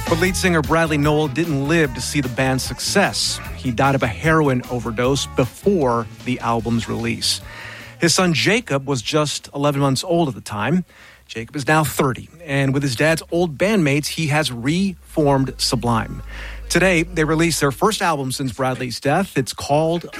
But lead singer Bradley Nowell didn't live to see the band's success. He died of a heroin overdose before the album's release. His son Jacob was just 11 months old at the time. Jacob is now 30, and with his dad's old bandmates, he has reformed Sublime. Today, they released their first album since Bradley's death. It's called